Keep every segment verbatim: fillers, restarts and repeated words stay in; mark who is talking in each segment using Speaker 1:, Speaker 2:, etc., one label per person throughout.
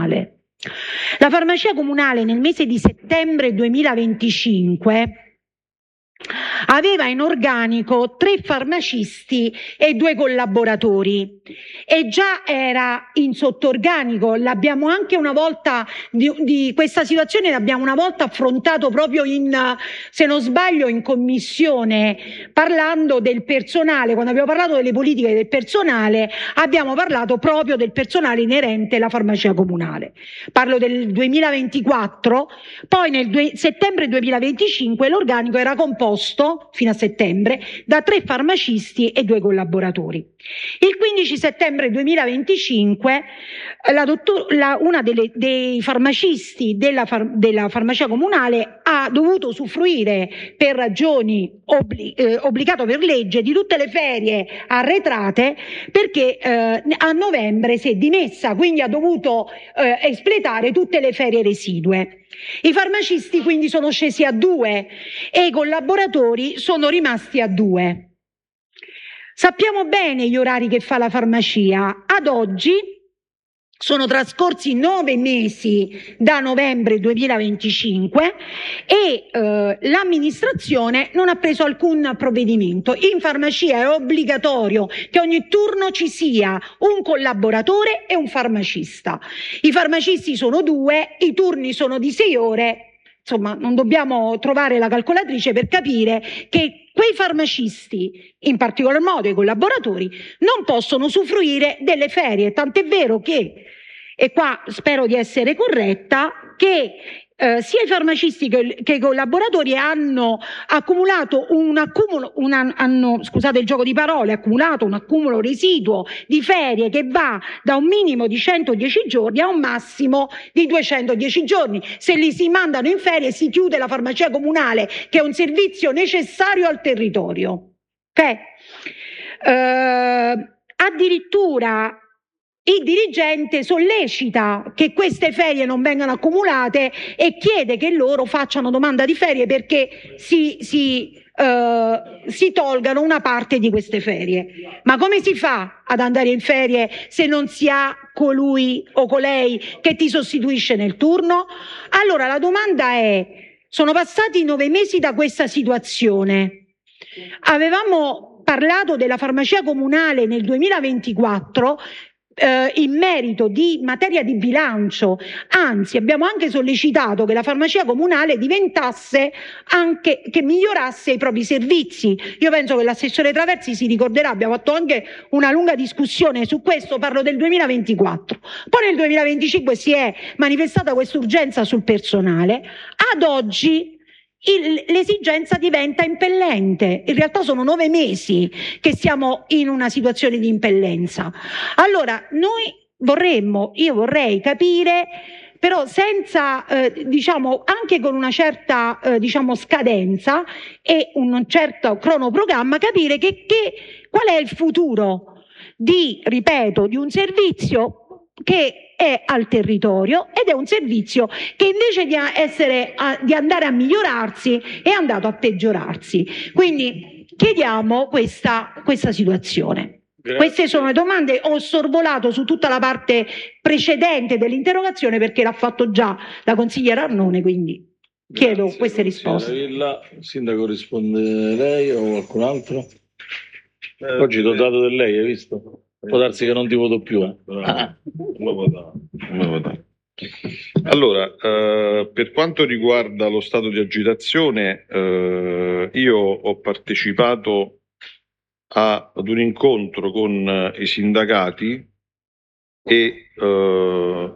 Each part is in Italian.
Speaker 1: comunale. La farmacia comunale nel mese di settembre duemilaventicinque aveva in organico tre farmacisti e due collaboratori e già era in sottorganico. L'abbiamo anche una volta di, di questa situazione l'abbiamo una volta affrontato proprio in, se non sbaglio, in commissione, parlando del personale. Quando abbiamo parlato delle politiche del personale abbiamo parlato proprio del personale inerente alla farmacia comunale. Parlo del duemilaventiquattro. Poi nel due, settembre duemilaventicinque l'organico era composto fino a settembre da tre farmacisti e due collaboratori. Il quindici settembre duemilaventicinque la dottor, la, una delle, dei farmacisti della, far, della farmacia comunale ha dovuto usufruire per ragioni obli, eh, obbligato per legge di tutte le ferie arretrate perché eh, a novembre si è dimessa, quindi ha dovuto eh, espletare tutte le ferie residue. I farmacisti quindi sono scesi a due e i collaboratori sono rimasti a due. Sappiamo bene gli orari che fa la farmacia. Ad oggi sono trascorsi nove mesi da novembre duemilaventicinque e eh, l'amministrazione non ha preso alcun provvedimento. In farmacia è obbligatorio che ogni turno ci sia un collaboratore e un farmacista. I farmacisti sono due, i turni sono di sei ore. Insomma, non dobbiamo trovare la calcolatrice per capire che quei farmacisti, in particolar modo i collaboratori, non possono usufruire delle ferie, tant'è vero che, e qua spero di essere corretta, che eh, sia i farmacisti che, che i collaboratori hanno accumulato un accumulo, una, hanno, scusate il gioco di parole, accumulato un accumulo residuo di ferie che va da un minimo di centodieci giorni a un massimo di duecentodieci giorni. Se li si mandano in ferie si chiude la farmacia comunale, che è un servizio necessario al territorio. Okay? Eh, addirittura il dirigente sollecita che queste ferie non vengano accumulate e chiede che loro facciano domanda di ferie perché si, si, eh, si tolgano una parte di queste ferie. Ma come si fa ad andare in ferie se non si ha colui o colei che ti sostituisce nel turno? Allora la domanda è: sono passati nove mesi da questa situazione. Avevamo parlato della farmacia comunale nel duemilaventiquattro eh, in merito di materia di bilancio, anzi abbiamo anche sollecitato che la farmacia comunale diventasse anche, che migliorasse i propri servizi. Io penso che l'assessore Traversi si ricorderà, abbiamo fatto anche una lunga discussione su questo, parlo del duemilaventiquattro. Poi nel duemilaventicinque si è manifestata questa urgenza sul personale, ad oggi l'esigenza diventa impellente. In realtà sono nove mesi che siamo in una situazione di impellenza. Allora noi vorremmo, io vorrei capire, però senza, eh, diciamo, anche con una certa, eh, diciamo, scadenza e un certo cronoprogramma, capire che, che, qual è il futuro di, ripeto, di un servizio che è al territorio ed è un servizio che invece di, essere, a, di andare a migliorarsi è andato a peggiorarsi. Quindi chiediamo questa, questa situazione. Grazie. Queste sono le domande. Ho sorvolato su tutta la parte precedente dell'interrogazione perché l'ha fatto già la consigliera Arnone, quindi chiedo Grazie, queste risposte.
Speaker 2: Villa. Sindaco, risponde lei o qualcun altro? Eh, Oggi t'ho dato del lei, hai visto? Può darsi che non ti voto più. Eh. Ah.
Speaker 3: Allora, eh, per quanto riguarda lo stato di agitazione, eh, io ho partecipato a, ad un incontro con eh, i sindacati e eh,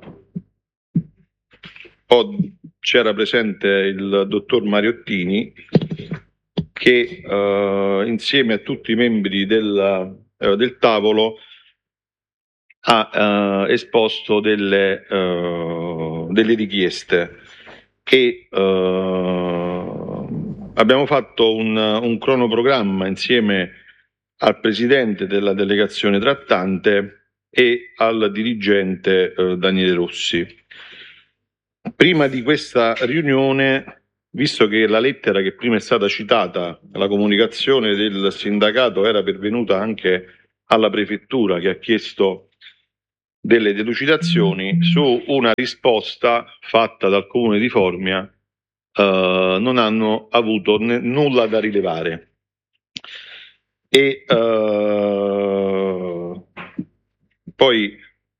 Speaker 3: c'era presente il dottor Mariottini che eh, insieme a tutti i membri del, eh, del tavolo ha eh, esposto delle, eh, delle richieste e eh, abbiamo fatto un, un cronoprogramma insieme al presidente della delegazione trattante e al dirigente eh, Daniele Rossi. Prima di questa riunione, visto che la lettera che prima è stata citata, la comunicazione del sindacato era pervenuta anche alla prefettura che ha chiesto delle delucidazioni su una risposta fatta dal Comune di Formia, eh, non hanno avuto ne- nulla da rilevare. E eh, poi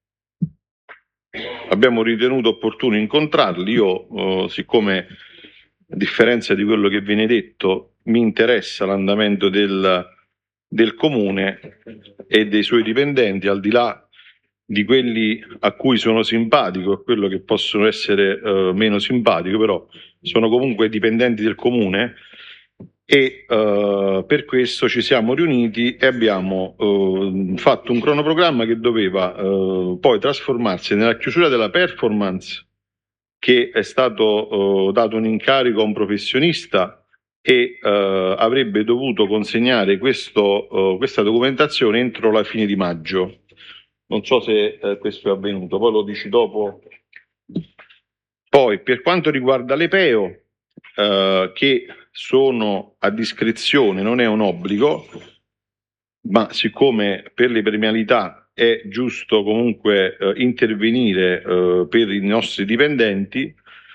Speaker 3: abbiamo ritenuto opportuno incontrarli. Io, eh, siccome a differenza di quello che viene detto, mi interessa l'andamento del, del Comune e dei suoi dipendenti, al di là di quelli a cui sono simpatico e quello che possono essere eh, meno simpatico, però sono comunque dipendenti del Comune. E uh, per questo ci siamo riuniti e abbiamo uh, fatto un cronoprogramma che doveva uh, poi trasformarsi nella chiusura della performance, che è stato uh, dato un incarico a un professionista e uh, avrebbe dovuto consegnare questo, uh, questa documentazione entro la fine di maggio. Non so se uh, questo è avvenuto, poi lo dici dopo. Poi per quanto riguarda l'E P E O, uh, che sono a discrezione, non è un obbligo, ma siccome per le premialità è giusto comunque eh, intervenire eh, per i nostri dipendenti,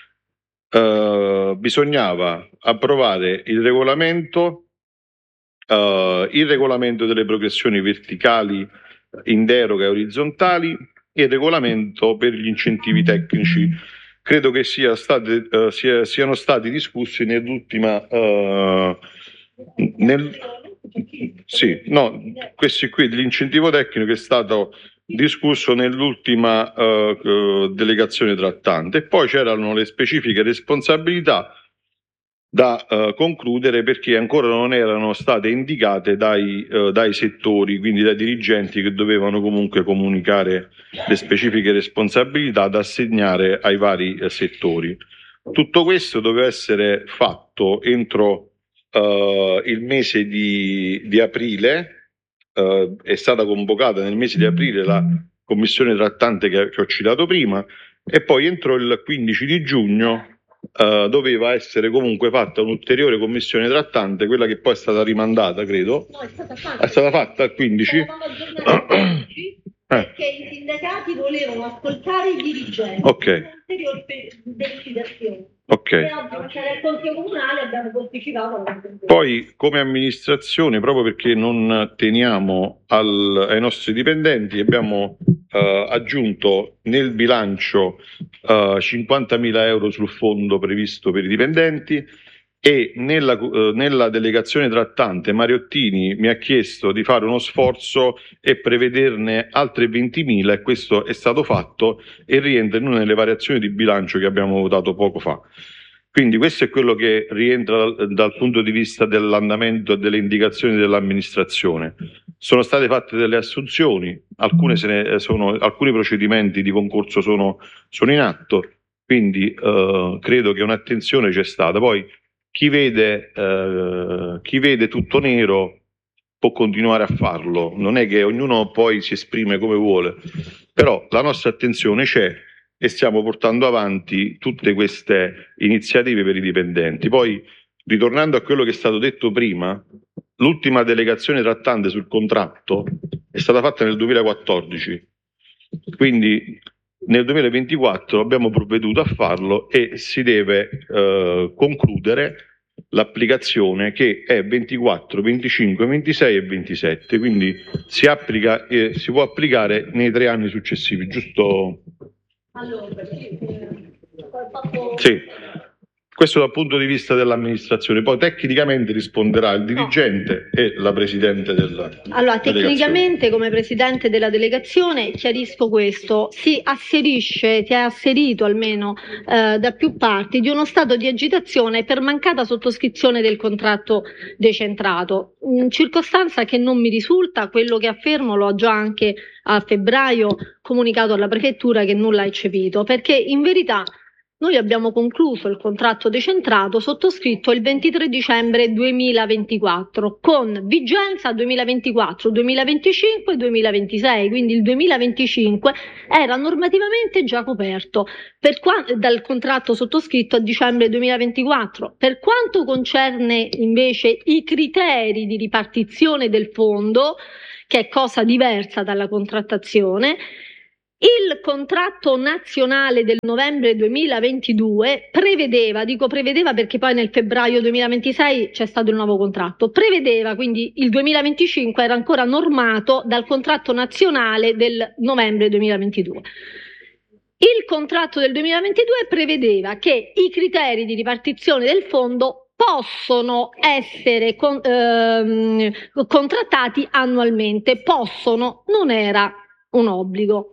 Speaker 3: eh, bisognava approvare il regolamento, eh, il regolamento delle progressioni verticali in deroga e orizzontali e il regolamento per gli incentivi tecnici. Credo che sia state, uh, sia, siano stati discussi nell'ultima uh, nel, sì, no, questi qui, l'incentivo tecnico è stato discusso nell'ultima uh, uh, delegazione trattante, e poi c'erano le specifiche responsabilità da uh, concludere, perché ancora non erano state indicate dai, uh, dai settori, quindi dai dirigenti che dovevano comunque comunicare le specifiche responsabilità da assegnare ai vari uh, settori. Tutto questo doveva essere fatto entro uh, il mese di, di aprile, uh, è stata convocata nel mese di aprile la commissione trattante che, che ho citato prima, e poi entro il quindici di giugno Uh, doveva essere comunque fatta un'ulteriore commissione trattante, quella che poi è stata rimandata, credo. No, è stata fatta, è stata fatta al quindici. Perché i sindacati volevano ascoltare i dirigenti. Ok. Ok. E oggi c'era il Consiglio Comunale, abbiamo posticipato. Poi, come amministrazione, proprio perché non teniamo al, ai nostri dipendenti, abbiamo uh, aggiunto nel bilancio uh, cinquantamila euro sul fondo previsto per i dipendenti, e nella, uh, nella delegazione trattante Mariottini mi ha chiesto di fare uno sforzo e prevederne altre ventimila, e questo è stato fatto e rientra in una delle variazioni di bilancio che abbiamo votato poco fa. Quindi questo è quello che rientra dal, dal punto di vista dell'andamento e delle indicazioni dell'amministrazione. Sono state fatte delle assunzioni, alcune se ne sono, alcuni procedimenti di concorso sono, sono in atto, quindi eh, credo che un'attenzione c'è stata. Poi chi vede, eh, chi vede tutto nero può continuare a farlo, non è che ognuno poi si esprime come vuole, però la nostra attenzione c'è e stiamo portando avanti tutte queste iniziative per i dipendenti. Poi, ritornando a quello che è stato detto prima, l'ultima delegazione trattante sul contratto è stata fatta nel duemilaquattordici, quindi nel duemilaventiquattro abbiamo provveduto a farlo e si deve eh, concludere l'applicazione, che è ventiquattro, venticinque, ventisei e ventisette, quindi si applica, eh, si può applicare nei tre anni successivi, giusto? Allora, sì, fatto... sì. Questo dal punto di vista dell'amministrazione, poi tecnicamente risponderà il dirigente no. e la presidente della
Speaker 4: Allora, tecnicamente come presidente della delegazione chiarisco questo: si asserisce, si è asserito almeno eh, da più parti di uno stato di agitazione per mancata sottoscrizione del contratto decentrato, in circostanza che non mi risulta. Quello che affermo l'ho già anche a febbraio comunicato alla prefettura, che nulla ha eccepito, perché in verità noi abbiamo concluso il contratto decentrato sottoscritto il ventitré dicembre duemilaventiquattro con vigenza duemilaventiquattro, duemilaventicinque e duemilaventisei, quindi il duemilaventicinque era normativamente già coperto per qua- dal contratto sottoscritto a dicembre duemilaventiquattro. Per quanto concerne invece i criteri di ripartizione del fondo, che è cosa diversa dalla contrattazione, Il contratto nazionale del novembre duemilaventidue prevedeva, dico prevedeva perché poi nel febbraio duemilaventisei c'è stato il nuovo contratto, prevedeva, quindi il duemilaventicinque era ancora normato dal contratto nazionale del novembre duemilaventidue. Il contratto del duemilaventidue prevedeva che i criteri di ripartizione del fondo possono essere con, ehm, contrattati annualmente, possono, non era un obbligo.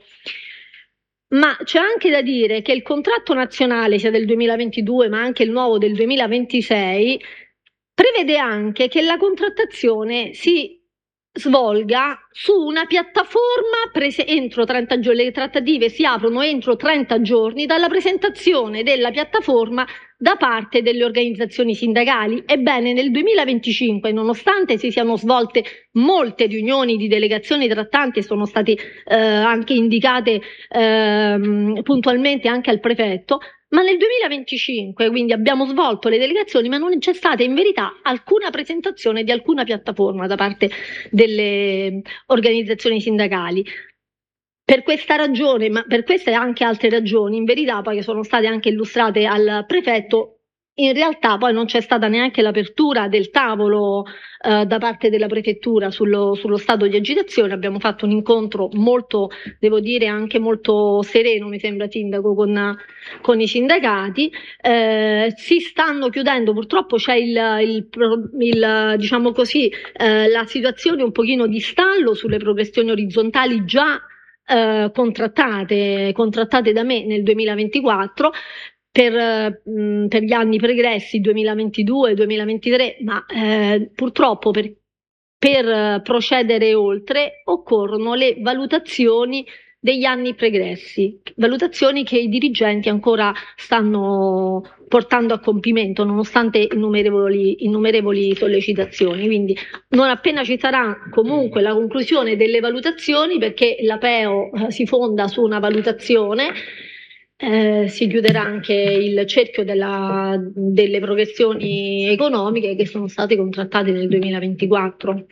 Speaker 4: Ma c'è anche da dire che il contratto nazionale, sia del duemilaventidue ma anche il nuovo del duemilaventisei, prevede anche che la contrattazione si svolga su una piattaforma prese entro trenta giorni. Le trattative si aprono entro trenta giorni dalla presentazione della piattaforma da parte delle organizzazioni sindacali. Ebbene, nel duemilaventicinque, nonostante si siano svolte molte riunioni di delegazioni trattanti e sono state eh, anche indicate eh, puntualmente anche al prefetto, ma nel duemilaventicinque, quindi abbiamo svolto le delegazioni, ma non c'è stata in verità alcuna presentazione di alcuna piattaforma da parte delle organizzazioni sindacali. Per questa ragione, ma per queste e anche altre ragioni, in verità poi che sono state anche illustrate al prefetto, in realtà poi non c'è stata neanche l'apertura del tavolo eh, da parte della prefettura sullo, sullo stato di agitazione. Abbiamo fatto un incontro molto, devo dire, anche molto sereno, mi sembra, sindaco, con, con i sindacati. Eh, si stanno chiudendo, purtroppo c'è il, il, il, diciamo così, eh, la situazione un pochino di stallo sulle progressioni orizzontali già eh, contrattate, contrattate da me nel duemilaventiquattro. Per, mh, per gli anni pregressi duemilaventidue duemilaventitré, ma eh, purtroppo per, per procedere oltre occorrono le valutazioni degli anni pregressi, valutazioni che i dirigenti ancora stanno portando a compimento nonostante innumerevoli, innumerevoli sollecitazioni. Quindi non appena ci sarà comunque la conclusione delle valutazioni, perché l'Apeo eh, si fonda su una valutazione, Eh, si chiuderà anche il cerchio della, delle progressioni economiche che sono state contrattate nel duemilaventiquattro.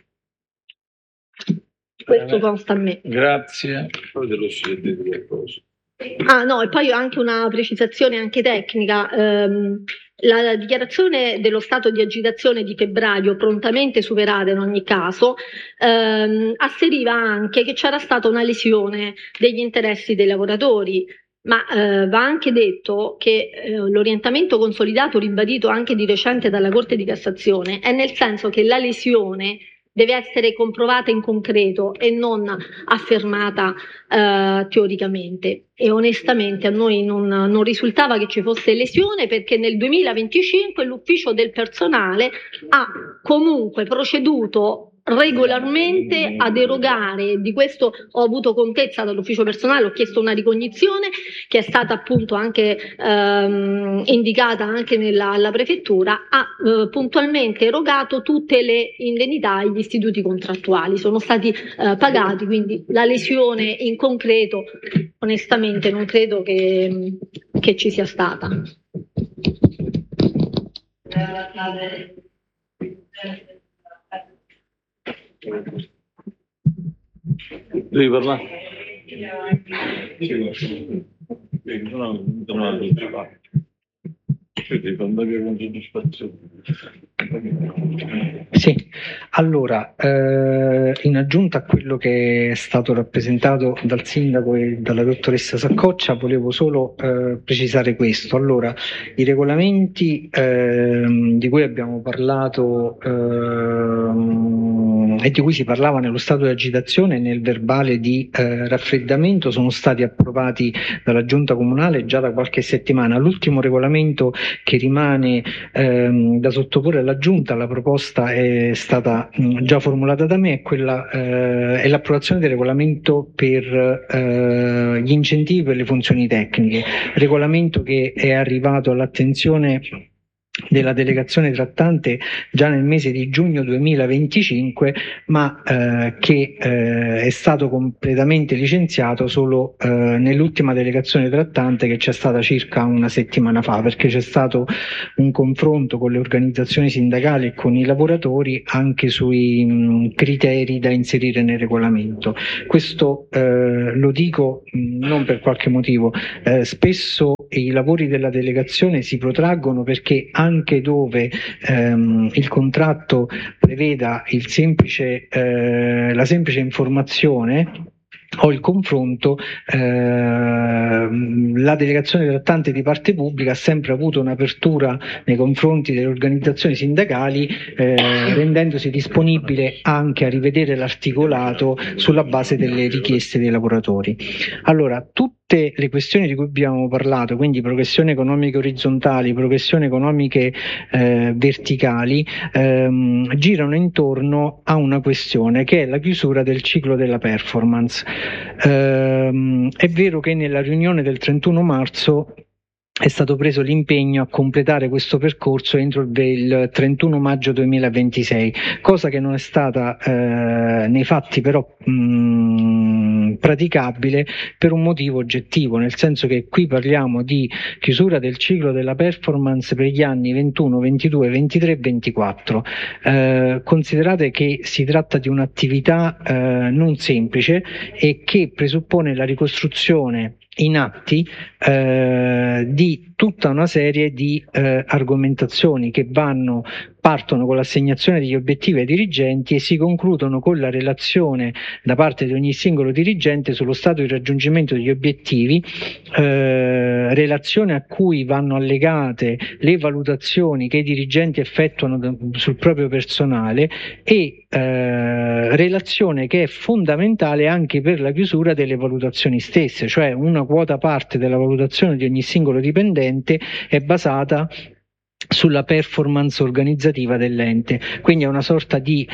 Speaker 4: Questo consta a me.
Speaker 2: Grazie.
Speaker 4: Ah no, e poi ho anche una precisazione anche tecnica. Ehm, la dichiarazione dello stato di agitazione di febbraio, prontamente superata in ogni caso, ehm, asseriva anche che c'era stata una lesione degli interessi dei lavoratori. Ma eh, va anche detto che eh, l'orientamento consolidato ribadito anche di recente dalla Corte di Cassazione è nel senso che la lesione deve essere comprovata in concreto e non affermata eh, teoricamente. E onestamente a noi non, non risultava che ci fosse lesione, perché nel duemilaventicinque l'ufficio del personale ha comunque proceduto regolarmente ad erogare. Di questo ho avuto contezza dall'ufficio personale, ho chiesto una ricognizione che è stata appunto anche ehm, indicata anche nella alla prefettura, ha eh, puntualmente erogato tutte le indennità agli istituti contrattuali, sono stati eh, pagati, quindi la lesione in concreto onestamente non credo che, che ci sia stata.
Speaker 2: Devi parlare?
Speaker 5: Sì, allora, eh, in aggiunta a quello che è stato rappresentato dal sindaco e dalla dottoressa Saccoccia, volevo solo eh, precisare questo. Allora, i regolamenti eh, di cui abbiamo parlato eh, e di cui si parlava nello stato di agitazione e nel verbale di eh, raffreddamento sono stati approvati dalla Giunta Comunale già da qualche settimana. L'ultimo regolamento che rimane ehm, da sottoporre alla Giunta, la proposta è stata mh, già formulata da me, è, quella, eh, è l'approvazione del regolamento per eh, gli incentivi per le funzioni tecniche, regolamento che è arrivato all'attenzione della delegazione trattante già nel mese di giugno duemilaventicinque, ma eh, che eh, è stato completamente licenziato solo eh, nell'ultima delegazione trattante che c'è stata circa una settimana fa, perché c'è stato un confronto con le organizzazioni sindacali e con i lavoratori anche sui mh, criteri da inserire nel regolamento. Questo eh, lo dico mh, non per qualche motivo, eh, spesso i lavori della delegazione si protraggono perché anche dove ehm, il contratto preveda il semplice, eh, la semplice informazione o il confronto, eh, la delegazione trattante di parte pubblica ha sempre avuto un'apertura nei confronti delle organizzazioni sindacali, eh, rendendosi disponibile anche a rivedere l'articolato sulla base delle richieste dei lavoratori. Allora, tutte le questioni di cui abbiamo parlato, quindi progressioni economiche orizzontali, progressioni economiche eh, verticali, ehm, girano intorno a una questione che è la chiusura del ciclo della performance. Ehm, è vero che nella riunione del trentuno marzo è stato preso l'impegno a completare questo percorso entro il trentuno maggio duemilaventisei, cosa che non è stata eh, nei fatti però mh, praticabile per un motivo oggettivo, nel senso che qui parliamo di chiusura del ciclo della performance per gli anni ventuno, ventidue, ventitré e ventiquattro. Eh, considerate che si tratta di un'attività eh, non semplice e che presuppone la ricostruzione in atti eh, di tutta una serie di eh, argomentazioni che vanno partono con l'assegnazione degli obiettivi ai dirigenti e si concludono con la relazione da parte di ogni singolo dirigente sullo stato di raggiungimento degli obiettivi, eh, relazione a cui vanno allegate le valutazioni che i dirigenti effettuano sul proprio personale e eh, relazione che è fondamentale anche per la chiusura delle valutazioni stesse, cioè una quota parte della valutazione di ogni singolo dipendente è basata sulla performance organizzativa dell'ente, quindi è una sorta di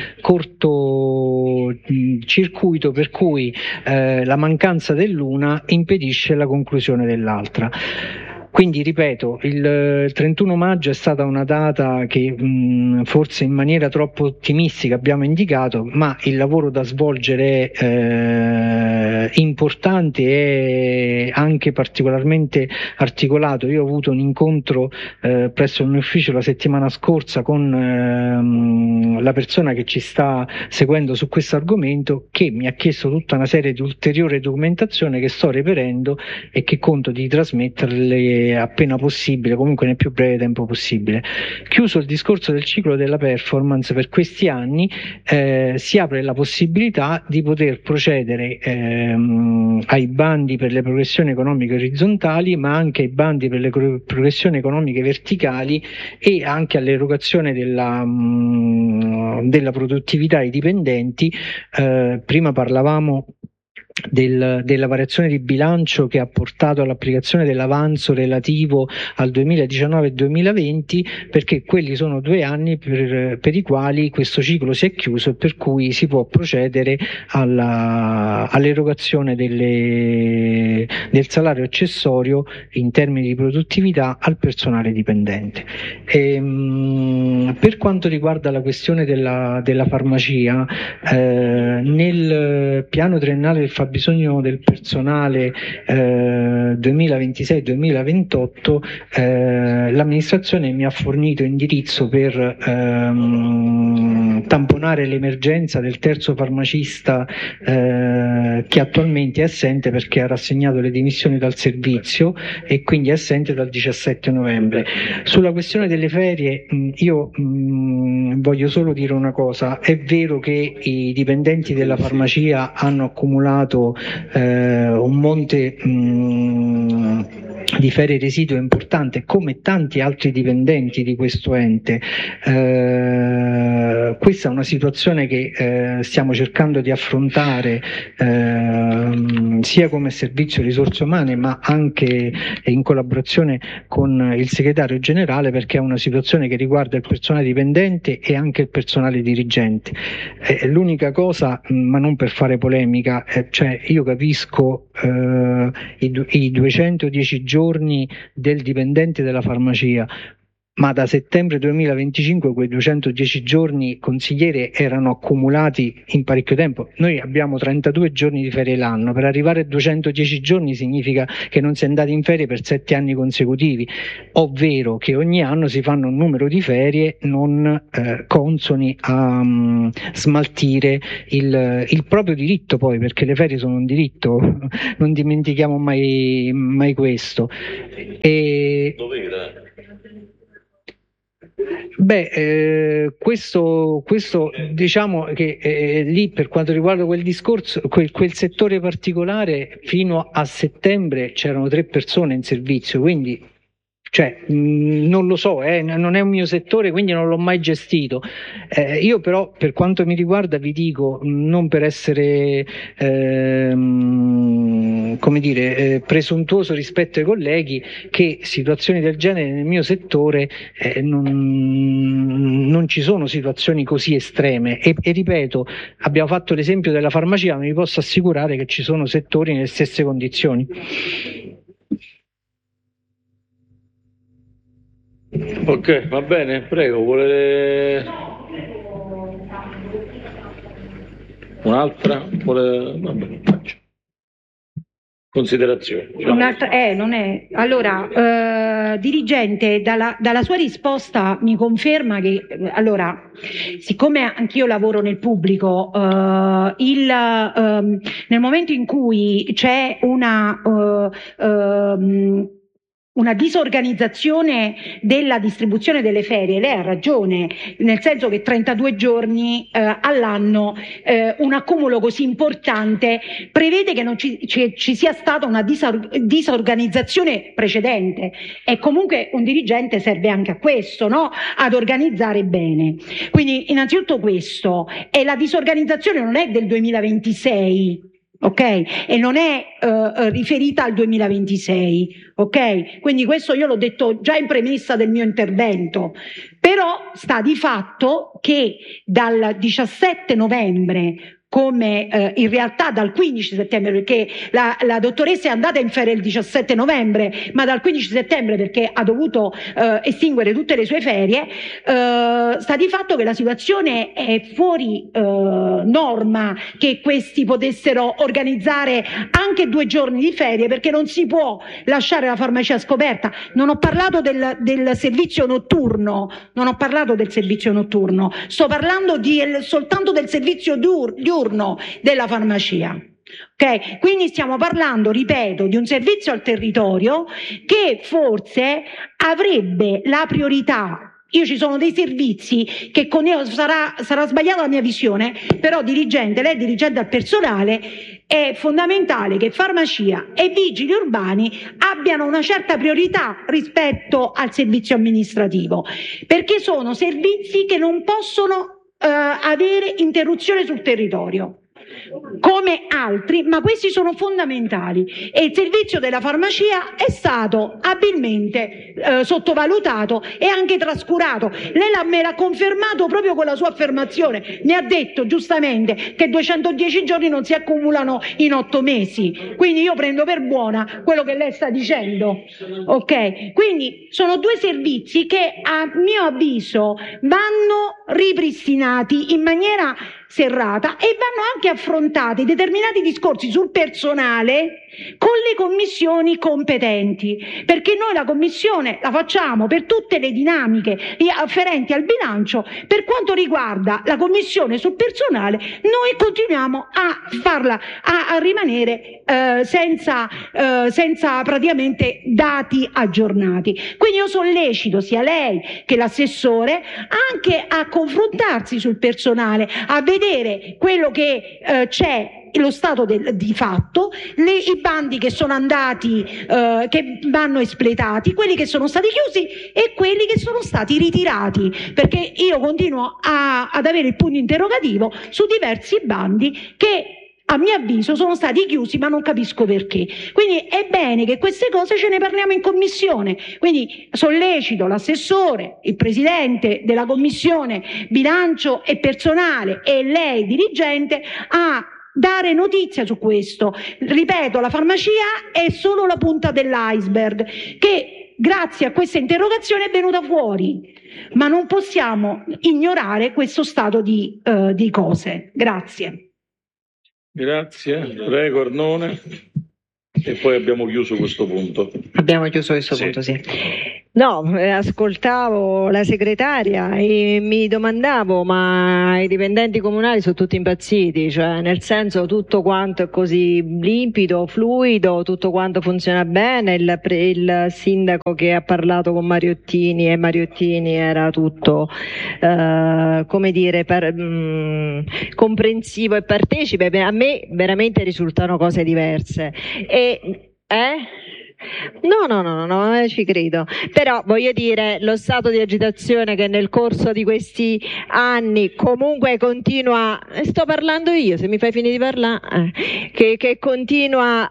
Speaker 5: cortocircuito per cui eh, la mancanza dell'una impedisce la conclusione dell'altra. Quindi ripeto, il trentuno maggio è stata una data che mh, forse in maniera troppo ottimistica abbiamo indicato, ma il lavoro da svolgere è eh, importante e anche particolarmente articolato. Io ho avuto un incontro eh, presso il mio ufficio la settimana scorsa con eh, la persona che ci sta seguendo su questo argomento, che mi ha chiesto tutta una serie di ulteriore documentazione che sto reperendo e che conto di trasmetterle appena possibile, comunque nel più breve tempo possibile. Chiuso il discorso del ciclo della performance, per questi anni eh, si apre la possibilità di poter procedere ehm, ai bandi per le progressioni economiche orizzontali, ma anche ai bandi per le progressioni economiche verticali e anche all'erogazione della, mh, della produttività ai dipendenti. Eh, prima parlavamo Del, della variazione di bilancio che ha portato all'applicazione dell'avanzo relativo al duemiladiciannove e duemilaventi, perché quelli sono due anni per, per i quali questo ciclo si è chiuso e per cui si può procedere alla, all'erogazione delle, del salario accessorio in termini di produttività al personale dipendente. E, mh, per quanto riguarda la questione della, della farmacia, eh, nel piano triennale del fabbisogno del personale eh, duemilaventisei duemilaventotto eh, l'amministrazione mi ha fornito indirizzo per ehm, tamponare l'emergenza del terzo farmacista eh, che attualmente è assente perché ha rassegnato le dimissioni dal servizio e quindi è assente dal diciassette novembre. Sulla questione delle ferie mh, io mh, voglio solo dire una cosa: è vero che i dipendenti della farmacia hanno accumulato Eh, un monte mh, di ferie residuo importante, come tanti altri dipendenti di questo ente. Eh, questa è una situazione che eh, stiamo cercando di affrontare eh, sia come servizio risorse umane, ma anche in collaborazione con il segretario generale, perché è una situazione che riguarda il personale dipendente e anche il personale dirigente. Eh, l'unica cosa, ma non per fare polemica, eh, cioè io capisco eh, i, i duecentodieci giorni del dipendente della farmacia, ma da settembre duemilaventicinque quei duecentodieci giorni, consigliere, erano accumulati in parecchio tempo. Noi abbiamo trentadue giorni di ferie l'anno, per arrivare a duecentodieci giorni significa che non si è andati in ferie per sette anni consecutivi, ovvero che ogni anno si fanno un numero di ferie non eh, consoni a um, smaltire il, il proprio diritto, poi, perché le ferie sono un diritto, non dimentichiamo mai, mai questo. E...
Speaker 2: Dov'era?
Speaker 5: Beh, eh, questo, questo diciamo che eh, lì, per quanto riguarda quel discorso, quel, quel settore particolare, fino a settembre c'erano tre persone in servizio, quindi cioè, mh, non lo so, eh, non è un mio settore, quindi non l'ho mai gestito. Eh, io però, per quanto mi riguarda, vi dico, non per essere ehm, come dire, eh, presuntuoso rispetto ai colleghi, che situazioni del genere nel mio settore eh, non, non ci sono situazioni così estreme e, e ripeto, abbiamo fatto l'esempio della farmacia, ma vi posso assicurare che ci sono settori nelle stesse condizioni.
Speaker 2: Ok, va bene, prego, vuole un'altra? Vuole... Vabbè, faccio. Considerazioni.
Speaker 1: Un'altra, eh, non è. Allora, eh, dirigente, dalla, dalla sua risposta mi conferma che, allora, siccome anch'io lavoro nel pubblico, eh, il, eh, nel momento in cui c'è una eh, eh, una disorganizzazione della distribuzione delle ferie, lei ha ragione, nel senso che trentadue giorni eh, all'anno, eh, un accumulo così importante prevede che non ci, ci, ci sia stata una disor- disorganizzazione precedente, e comunque un dirigente serve anche a questo, no? Ad organizzare bene. Quindi innanzitutto questo, e la disorganizzazione non è del duemilaventisei, ok? E non è uh, riferita al duemilaventisei, ok? Quindi questo io l'ho detto già in premessa del mio intervento, però sta di fatto che dal diciassette novembre, come eh, in realtà dal quindici settembre, perché la, la dottoressa è andata in ferie il diciassette novembre, ma dal quindici settembre perché ha dovuto eh, estinguere tutte le sue ferie, eh, sta di fatto che la situazione è fuori eh, norma che questi potessero organizzare anche due giorni di ferie, perché non si può lasciare la farmacia scoperta. Non ho parlato del, del servizio notturno, non ho parlato del servizio notturno, sto parlando di, soltanto del servizio diurno della farmacia. Okay? Quindi stiamo parlando, ripeto, di un servizio al territorio che forse avrebbe la priorità. Io ci sono dei servizi che con io sarà, sarà sbagliata la mia visione, però dirigente, lei è dirigente al personale, è fondamentale che farmacia e vigili urbani abbiano una certa priorità rispetto al servizio amministrativo, perché sono servizi che non possono Uh, avere interruzione sul territorio come altri, ma questi sono fondamentali, e il servizio della farmacia è stato abilmente uh, sottovalutato e anche trascurato. Lei l'ha, me l'ha confermato proprio con la sua affermazione, mi ha detto giustamente che duecentodieci giorni non si accumulano in otto mesi, quindi io prendo per buona quello che lei sta dicendo, ok? Quindi sono due servizi che a mio avviso vanno ripristinati in maniera serrata e vanno anche affrontati determinati discorsi sul personale con le commissioni competenti, perché noi la commissione la facciamo per tutte le dinamiche afferenti al bilancio. Per quanto riguarda la commissione sul personale, noi continuiamo a farla, a, a rimanere eh, senza, eh, senza praticamente dati aggiornati. Quindi io sollecito sia lei che l'assessore anche a confrontarsi sul personale, a vedere quello che eh, c'è, lo stato del, di fatto, le, i bandi che sono andati, eh, che vanno espletati, quelli che sono stati chiusi e quelli che sono stati ritirati, perché io continuo a, ad avere il punto interrogativo su diversi bandi che a mio avviso sono stati chiusi, ma non capisco perché. Quindi è bene che queste cose ce ne parliamo in commissione. Quindi sollecito l'assessore, il presidente della commissione bilancio e personale e lei dirigente a dare notizia su questo. Ripeto, la farmacia è solo la punta dell'iceberg, che grazie a questa interrogazione è venuta fuori, ma non possiamo ignorare questo stato di, uh, di cose. Grazie.
Speaker 2: Grazie, prego Arnone. E poi abbiamo chiuso questo punto.
Speaker 6: Abbiamo chiuso questo
Speaker 2: sì.
Speaker 6: punto, sì. No, eh, ascoltavo la segretaria e mi domandavo, ma i dipendenti comunali sono tutti impazziti, cioè nel senso tutto quanto è così limpido, fluido, tutto quanto funziona bene, il, il sindaco che ha parlato con Mariottini e Mariottini era tutto, eh, come dire, per, mh, comprensivo e partecipe, a me veramente risultano cose diverse. E, eh? No, no, no, no, no, ci credo. Però voglio dire, lo stato di agitazione che nel corso di questi anni comunque continua, sto parlando io, se mi fai finire di parlare, eh, che, che continua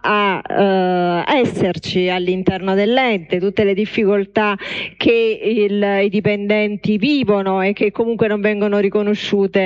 Speaker 6: a uh, esserci all'interno dell'ente, tutte le difficoltà che il, i dipendenti vivono e che comunque non vengono riconosciute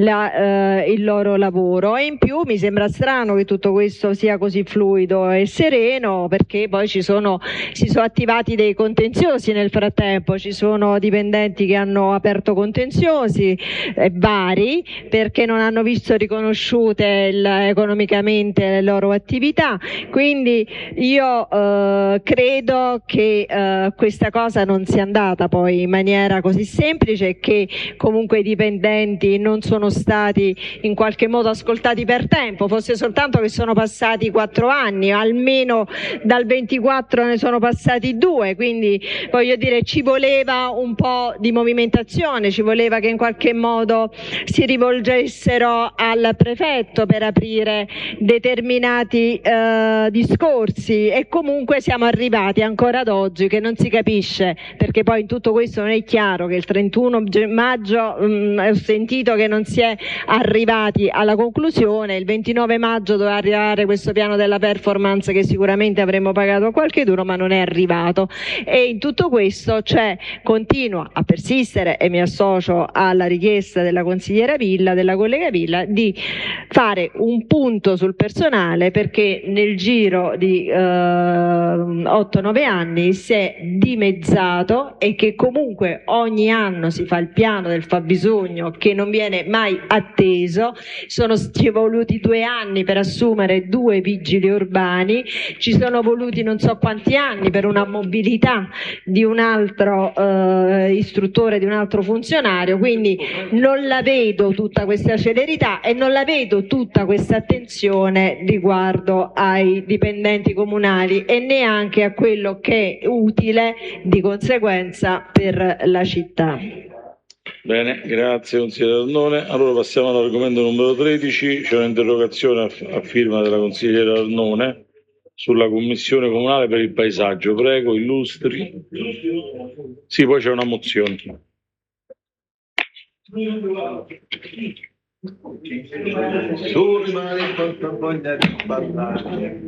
Speaker 6: la, uh, il loro lavoro. E in più mi sembra strano che tutto questo sia così fluido e sereno, perché poi ci sono, si sono attivati dei contenziosi nel frattempo, ci sono dipendenti che hanno aperto contenziosi eh, vari perché non hanno visto riconosciute il, economicamente le loro attività, quindi io eh, credo che eh, questa cosa non sia andata poi in maniera così semplice e che comunque i dipendenti non sono stati in qualche modo ascoltati per tempo, fosse soltanto che sono passati quattro anni, almeno dal ventiquattro ne sono passati due, quindi voglio dire ci voleva un po' di movimentazione, ci voleva che in qualche modo si rivolgessero al prefetto per aprire determinati eh, discorsi e comunque siamo arrivati ancora ad oggi che non si capisce, perché poi in tutto questo non è chiaro che il trentuno maggio mh, ho sentito che non si è arrivati alla conclusione, il ventinove maggio doveva arrivare questo piano della performance che sicuramente avremmo pagato qualche duro, ma non è arrivato, e in tutto questo c'è, continua a persistere, e mi associo alla richiesta della consigliera Villa, della collega Villa, di fare un punto sul personale, perché nel giro di eh, otto nove anni si è dimezzato e che comunque ogni anno si fa il piano del fabbisogno che non viene mai atteso, sono ci voluti due anni per assumere due vigili urbani, ci sono voluti non so quanti anni per una mobilità di un altro eh, istruttore, di un altro funzionario, quindi non la vedo tutta questa celerità e non la vedo tutta questa attenzione riguardo ai dipendenti comunali e neanche a quello che è utile di conseguenza per la città.
Speaker 2: Bene, grazie consigliere Arnone. Allora passiamo all'argomento numero tredici, c'è un'interrogazione a, a firma della consigliera Arnone sulla commissione comunale per il paesaggio. Prego, illustri. Sì, poi c'è una mozione.
Speaker 7: Tu rimani quanto voglia di parlare.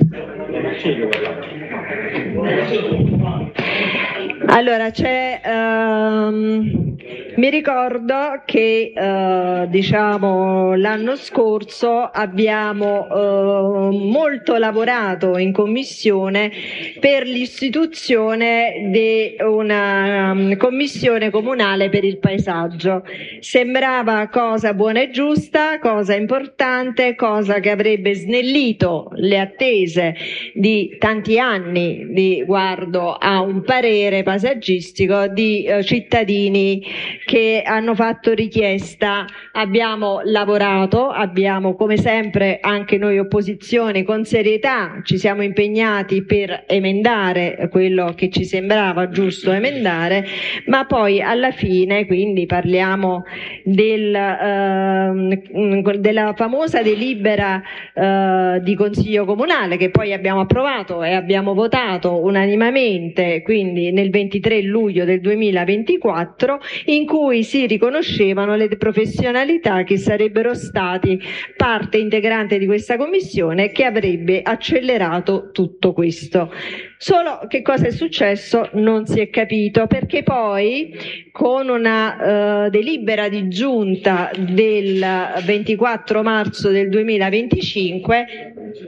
Speaker 6: Allora c'è um, mi ricordo che uh, diciamo l'anno scorso abbiamo uh, molto lavorato in commissione per l'istituzione di una um, commissione comunale per il paesaggio. Sembrava cosa buona e giusta, cosa importante, cosa che avrebbe snellito le attese di tanti anni riguardo a un parere paesaggistico di eh, cittadini che hanno fatto richiesta. Abbiamo lavorato, abbiamo come sempre anche noi opposizione con serietà ci siamo impegnati per emendare quello che ci sembrava giusto emendare, ma poi alla fine, quindi parliamo del, eh, della famosa delibera eh, di Consiglio Comunale che poi abbiamo approvato e abbiamo votato unanimemente, quindi nel ventitré luglio del duemilaventiquattro, in cui si riconoscevano le professionalità che sarebbero stati parte integrante di questa commissione che avrebbe accelerato tutto questo. Solo che cosa è successo non si è capito, perché poi con una uh, delibera di giunta del ventiquattro marzo del duemilaventicinque tutto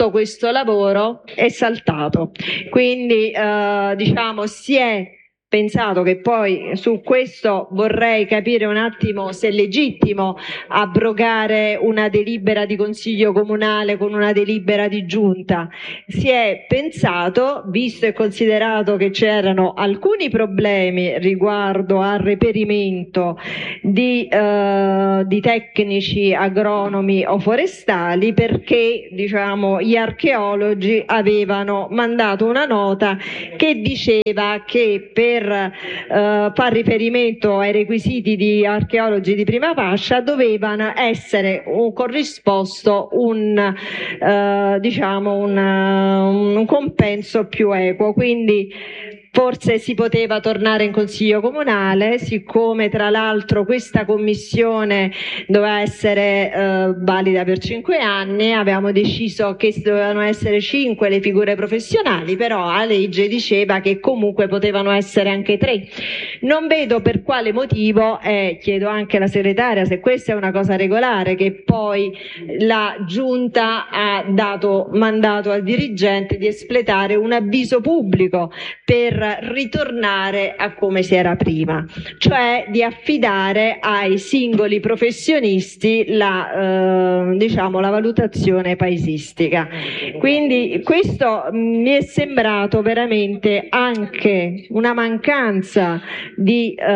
Speaker 6: tutto questo lavoro è saltato. Quindi eh, diciamo si è pensato che poi su questo vorrei capire un attimo se è legittimo abrogare una delibera di consiglio comunale con una delibera di giunta. Si è pensato, visto e considerato che c'erano alcuni problemi riguardo al reperimento di, eh, di tecnici agronomi o forestali, perché diciamo gli archeologi avevano mandato una nota che diceva che per Per uh, far riferimento ai requisiti di archeologi di prima fascia dovevano essere un corrisposto un, uh, diciamo un, uh, un compenso più equo, quindi forse si poteva tornare in consiglio comunale, siccome tra l'altro questa commissione doveva essere eh, valida per cinque anni, avevamo deciso che dovevano essere cinque le figure professionali, però la legge diceva che comunque potevano essere anche tre. Non vedo per quale motivo, e chiedo anche alla segretaria se questa è una cosa regolare, che poi la giunta ha dato mandato al dirigente di espletare un avviso pubblico per ritornare a come si era prima, cioè di affidare ai singoli professionisti la, eh, diciamo, la valutazione paesistica. Quindi questo mi è sembrato veramente anche una mancanza di eh,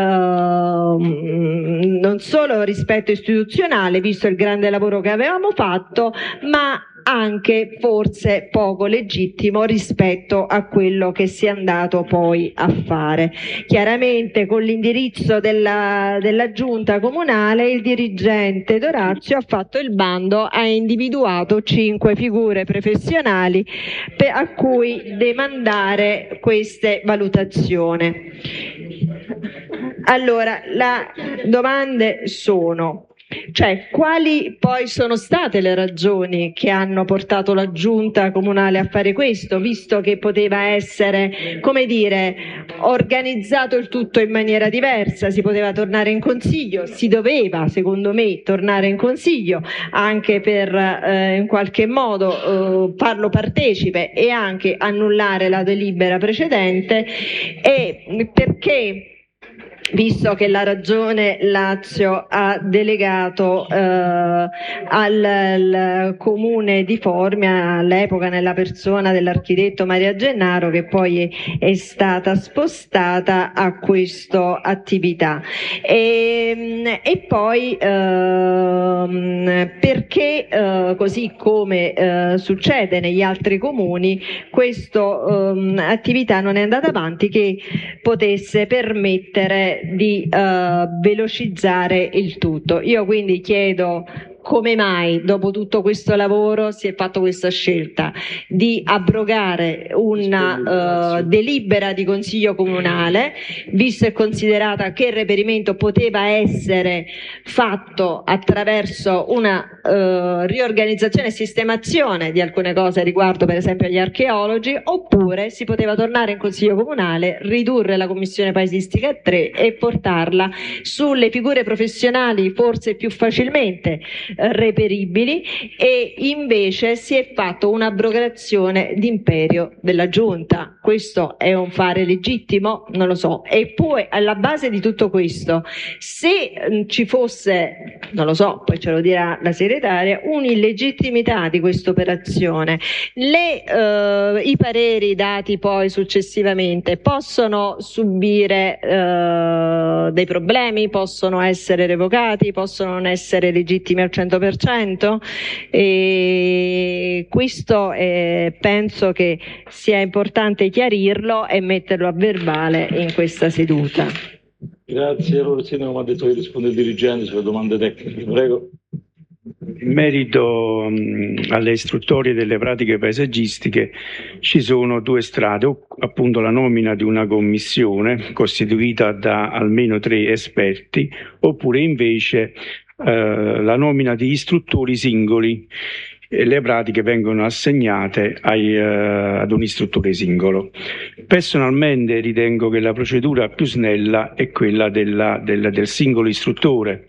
Speaker 6: non solo rispetto istituzionale, visto il grande lavoro che avevamo fatto, ma anche forse poco legittimo rispetto a quello che si è andato poi a fare. Chiaramente con l'indirizzo della, della giunta comunale il dirigente Dorazio ha fatto il bando, ha individuato cinque figure professionali per, a cui demandare queste valutazioni. Allora, le domande sono: cioè, quali poi sono state le ragioni che hanno portato la giunta comunale a fare questo, visto che poteva essere, come dire, organizzato il tutto in maniera diversa, si poteva tornare in consiglio, si doveva, secondo me, tornare in consiglio anche per eh, in qualche modo eh, farlo partecipe e anche annullare la delibera precedente, e perché, visto che la Regione Lazio ha delegato eh, al, al comune di Formia, all'epoca nella persona dell'architetto Maria Gennaro, che poi è, è stata spostata a questa attività, e, e poi eh, perché eh, così come eh, succede negli altri comuni, questa eh, attività non è andata avanti, che potesse permettere di uh, velocizzare il tutto. Io quindi chiedo come mai dopo tutto questo lavoro si è fatto questa scelta di abrogare una uh, delibera di consiglio comunale, visto e considerata che il reperimento poteva essere fatto attraverso una uh, riorganizzazione e sistemazione di alcune cose riguardo per esempio agli archeologi, oppure si poteva tornare in consiglio comunale, ridurre la commissione paesistica a tre e portarla sulle figure professionali forse più facilmente reperibili, e invece si è fatto un'abrogazione d'imperio della giunta. Questo è un fare legittimo? Non lo so. E poi alla base di tutto questo, se ci fosse, non lo so, poi ce lo dirà la segretaria, un'illegittimità di questa operazione, le, eh, i pareri dati poi successivamente possono subire eh, dei problemi, possono essere revocati, possono non essere legittimi al cento per cento, e questo eh, penso che sia importante chiarirlo e metterlo a verbale in questa seduta.
Speaker 2: Grazie. Allora, il sindaco mi ha detto che risponde il dirigente sulle domande tecniche. Prego.
Speaker 8: In merito um, alle istruttorie delle pratiche paesaggistiche ci sono due strade, o appunto la nomina di una commissione costituita da almeno tre esperti, oppure invece Uh, la nomina di istruttori singoli, e le pratiche vengono assegnate ai, uh, ad un istruttore singolo. Personalmente ritengo che la procedura più snella è quella della, della, del singolo istruttore,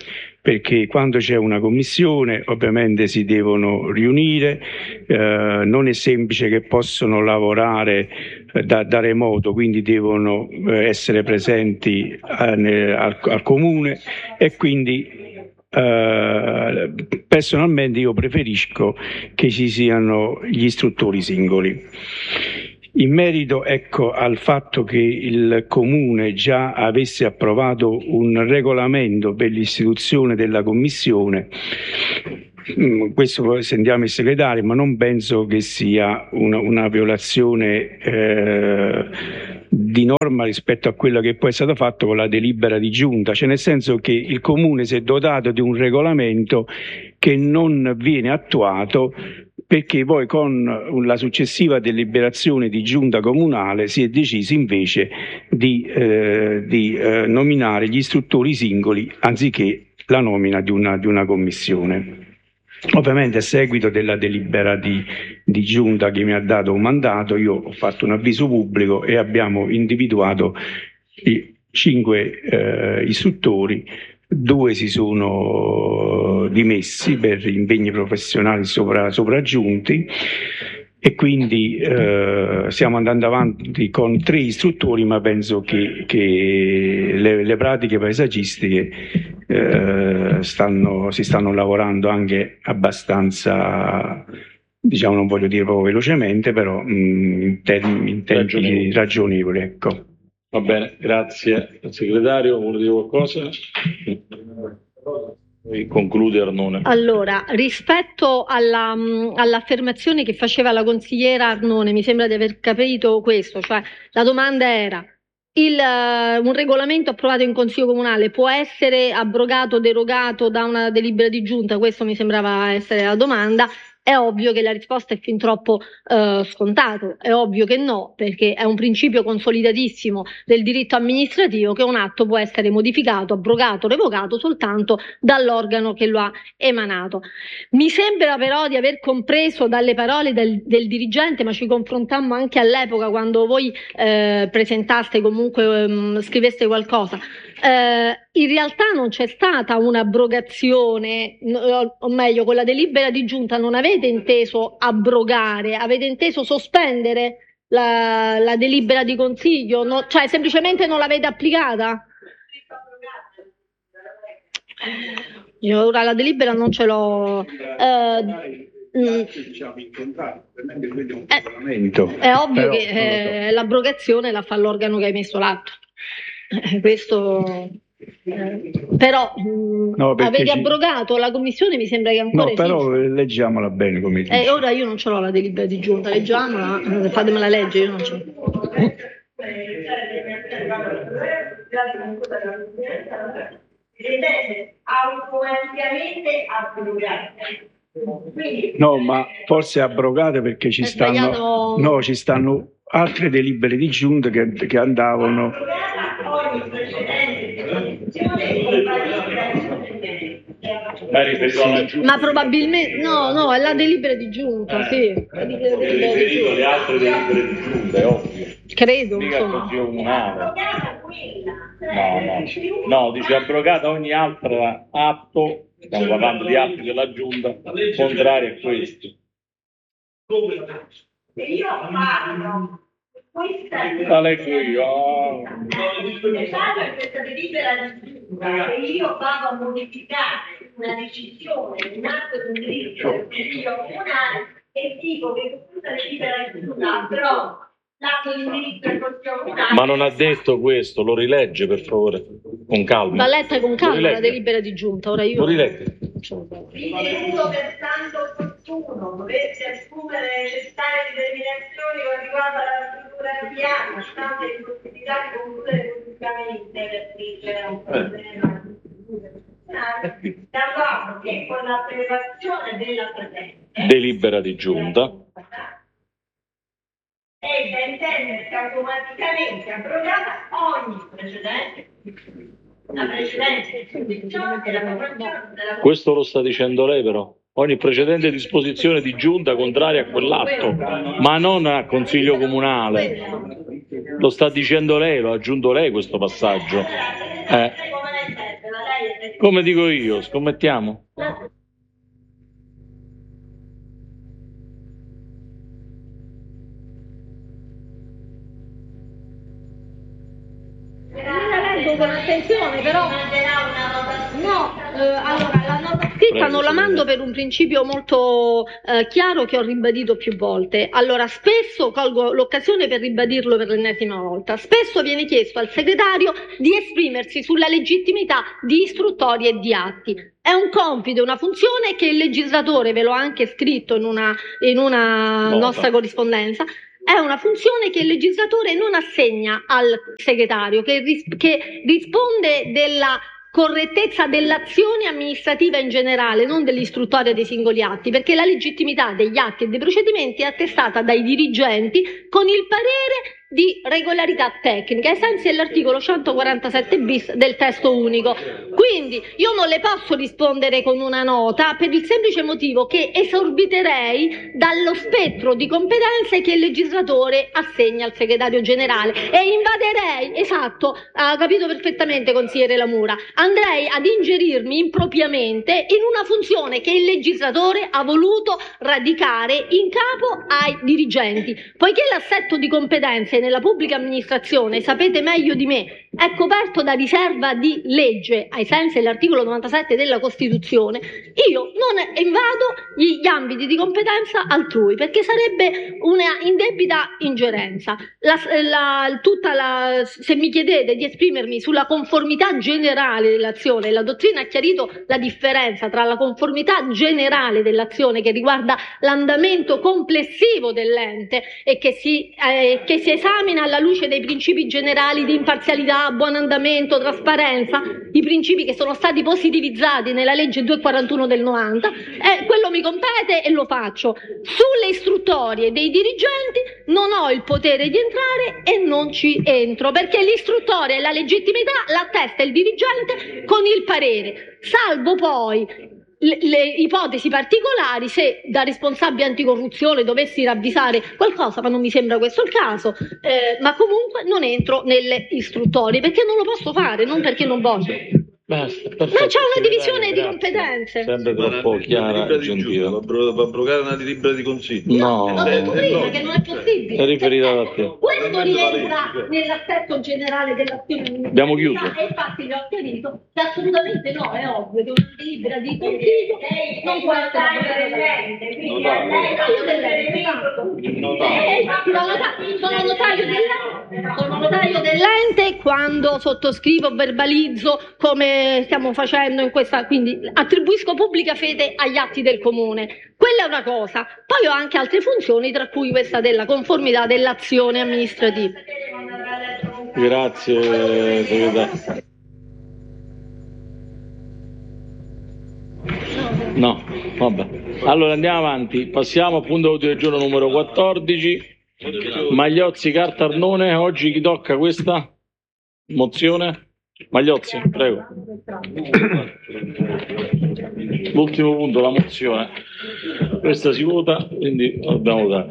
Speaker 8: perché quando c'è una commissione ovviamente si devono riunire, eh, non è semplice che possono lavorare eh, da, da remoto, quindi devono eh, essere presenti eh, nel, al, al comune, e quindi Uh, personalmente io preferisco che ci siano gli istruttori singoli. In merito, ecco, al fatto che il Comune già avesse approvato un regolamento per l'istituzione della commissione, questo sentiamo il segretario, ma non penso che sia una, una violazione eh, di norma rispetto a quello che poi è stato fatto con la delibera di giunta, cioè nel senso che il Comune si è dotato di un regolamento che non viene attuato, perché poi con la successiva deliberazione di giunta comunale si è deciso invece di, eh, di eh, nominare gli istruttori singoli anziché la nomina di una, di una commissione. Ovviamente a seguito della delibera di, di giunta che mi ha dato un mandato, io ho fatto un avviso pubblico e abbiamo individuato i cinque eh, istruttori. Due si sono dimessi per impegni professionali sopra, sopraggiunti, e quindi eh, stiamo andando avanti con tre istruttori, ma penso che, che le, le pratiche paesaggistiche eh, stanno, si stanno lavorando anche abbastanza, diciamo, non voglio dire proprio velocemente, però mh, in, termini, in tempi ragionevoli. ragionevoli ecco.
Speaker 2: Va bene, grazie al segretario. Vuole dire qualcosa? E conclude Arnone.
Speaker 4: Allora, rispetto alla, all'affermazione che faceva la consigliera Arnone, mi sembra di aver capito questo, cioè la domanda era: il, un regolamento approvato in Consiglio Comunale può essere abrogato, derogato da una delibera di giunta? Questo mi sembrava essere la domanda. È ovvio che la risposta è fin troppo eh, scontato, è ovvio che no, perché è un principio consolidatissimo del diritto amministrativo che un atto può essere modificato, abrogato, revocato soltanto dall'organo che lo ha emanato. Mi sembra però di aver compreso dalle parole del, del dirigente, ma ci confrontammo anche all'epoca quando voi eh, presentaste, comunque ehm, scriveste qualcosa, eh, in realtà non c'è stata un'abrogazione, o meglio, con la delibera di giunta non avete inteso abrogare, avete inteso sospendere la, la delibera di consiglio, no, cioè semplicemente non l'avete applicata? Io ora la delibera non ce l'ho. Eh, Mm. È, è ovvio però, che eh, l'abrogazione la fa l'organo che ha emesso l'atto. Eh, questo eh, però mh, no, avete ci... abrogato la commissione, mi sembra che ancora
Speaker 8: no,
Speaker 4: esiste.
Speaker 8: Però leggiamola bene come dice.
Speaker 4: Eh, ora io non ce l'ho la delibera di giunta, leggiamola, fatemela leggere, io non ce l'ho.
Speaker 9: automaticamente abrogate.
Speaker 8: No, ma forse abrogate perché ci stanno, no, ci stanno altre delibere di giunta che, che andavano.
Speaker 4: Sì. Ma probabilmente no, no, è la delibera di giunta, sì. La delibera
Speaker 2: di giunta. Le altre delibere di giunta, è ovvio.
Speaker 4: Credo,
Speaker 2: mica
Speaker 4: insomma.
Speaker 2: Consiglio Comunale. No, no. No, dice abrogata ogni altro atto. Stiamo parlando di atti della giunta contrari a questo.
Speaker 9: Se io parlo questa
Speaker 2: la leggo io.
Speaker 9: Se parlo questa delibera di giunta e io vado a modificare una decisione, un atto di un diritto del Consiglio Comunale e dico che questa delibera di giunta approva l'atto di indirizzo del Consiglio Comunale.
Speaker 2: Ma non ha detto questo, lo rilegge per favore, con calma.
Speaker 4: Va letta con calma la delibera di giunta, ora io...
Speaker 2: Lo rilegge.
Speaker 9: Ritenuto pertanto opportuno doversi assumere necessarie determinazioni con riguardo alla struttura ambientale, stante l'impossibilità di concludere politicamente, dice un problema d'accordo che con l'approvazione della presente
Speaker 2: delibera di giunta
Speaker 9: è da intendersi automaticamente abrogata ogni precedente, la precedente disposizione e l'approvazione della...
Speaker 2: Questo lo sta dicendo lei però, ogni precedente disposizione di giunta contraria a quell'atto, ma non a Consiglio Comunale. Lo sta dicendo lei, lo ha aggiunto lei questo passaggio. Eh. Come dico io, scommettiamo?
Speaker 4: Con attenzione, però no, eh, allora la nota scritta non la mando per un principio molto eh, chiaro che ho ribadito più volte. Allora, spesso colgo l'occasione per ribadirlo per l'ennesima volta. Spesso viene chiesto al segretario di esprimersi sulla legittimità di istruttorie e di atti. È un compito, una funzione che il legislatore, ve l'ho anche scritto in una, in una nostra corrispondenza, è una funzione che il legislatore non assegna al segretario, che, ris- che risponde della correttezza dell'azione amministrativa in generale, non dell'istruttoria dei singoli atti, perché la legittimità degli atti e dei procedimenti è attestata dai dirigenti con il parere di regolarità tecnica, ai sensi dell'articolo centoquarantasette bis del testo unico. Quindi io non le posso rispondere con una nota per il semplice motivo che esorbiterei dallo spettro di competenze che il legislatore assegna al segretario generale e invaderei, esatto, ha capito perfettamente consigliere Lamura, andrei ad ingerirmi impropriamente in una funzione che il legislatore ha voluto radicare in capo ai dirigenti. Poiché l'assetto di competenze nella pubblica amministrazione, sapete meglio di me, è coperto da riserva di legge ai sensi dell'articolo novantasette della Costituzione, io non invado gli ambiti di competenza altrui, perché sarebbe una indebita ingerenza. La, la, tutta la, se mi chiedete di esprimermi sulla conformità generale dell'azione, la dottrina ha chiarito la differenza tra la conformità generale dell'azione che riguarda l'andamento complessivo dell'ente e che si, eh, che si esamina alla luce dei principi generali di imparzialità, buon andamento, trasparenza, i principi che sono stati positivizzati nella legge duecentoquarantuno del novanta, eh, quello mi compete e lo faccio. Sulle istruttorie dei dirigenti non ho il potere di entrare e non ci entro, perché l'istruttoria e la legittimità l'attesta il dirigente con il parere, salvo poi le, le ipotesi particolari se da responsabile anticorruzione dovessi ravvisare qualcosa, ma non mi sembra questo il caso, eh, ma comunque non entro nelle istruttorie perché non lo posso fare, non perché non voglio.
Speaker 2: Basta,
Speaker 4: ma c'è una divisione di competenze.
Speaker 2: Sempre troppo chiara e gentile.
Speaker 3: Va abrogare una delibera di consiglio.
Speaker 2: No,
Speaker 4: l'ho detto prima
Speaker 3: no.
Speaker 4: che non è possibile.
Speaker 2: È riferita da te.
Speaker 4: Questo rientra nell'aspetto generale dell'azione.
Speaker 2: Abbiamo chiuso.
Speaker 4: E infatti vi ho chiarito che assolutamente no, è ovvio che una delibera di consiglio non può essere
Speaker 9: quindi a lei
Speaker 4: sono notaio dell'ente, sono notaio dell'ente quando sottoscrivo, verbalizzo come stiamo facendo in questa, quindi attribuisco pubblica fede agli atti del comune. Quella è una cosa. Poi ho anche altre funzioni, tra cui questa della conformità dell'azione amministrativa.
Speaker 2: Grazie, segretario. No, vabbè. Allora andiamo avanti. Passiamo al punto del giorno numero quattordici. Magliozzi, Carta Arnone. Oggi chi tocca questa mozione? Magliozzi, prego. L'ultimo punto, la mozione. Questa si vota, quindi dobbiamo votare.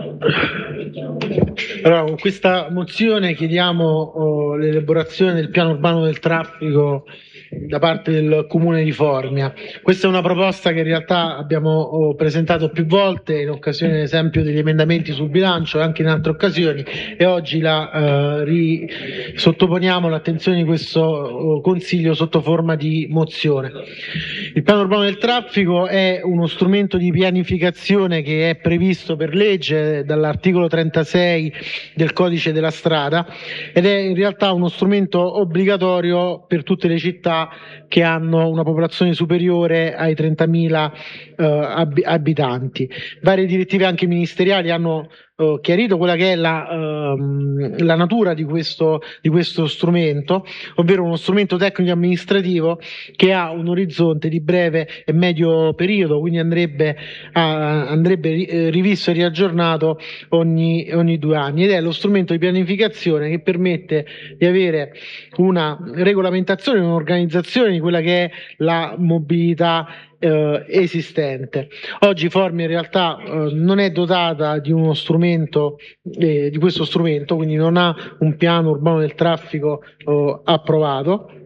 Speaker 10: Allora, con questa mozione chiediamo oh, l'elaborazione del piano urbano del traffico da parte del Comune di Formia. Questa è una proposta che in realtà abbiamo oh, presentato più volte in occasione ad esempio degli emendamenti sul bilancio e anche in altre occasioni, e oggi la eh, ri- sottoponiamo all'attenzione di questo oh, Consiglio sotto forma di mozione. Il piano urbano del traffico è uno strumento di pianificazione che è previsto per legge dall'articolo trentasei del Codice della Strada ed è in realtà uno strumento obbligatorio per tutte le città che hanno una popolazione superiore ai trentamila eh, ab- abitanti. Varie direttive anche ministeriali hanno eh, chiarito quella che è la, ehm, la natura di questo, di questo strumento, ovvero uno strumento tecnico amministrativo che ha un orizzonte di breve e medio periodo, quindi andrebbe, a, andrebbe ri- rivisto e riaggiornato ogni, ogni due anni, ed è lo strumento di pianificazione che permette di avere una regolamentazione, un'organizzazione di quella che è la mobilità eh, esistente. Oggi Formia in realtà eh, non è dotata di uno strumento, eh, di questo strumento, quindi non ha un piano urbano del traffico eh, approvato.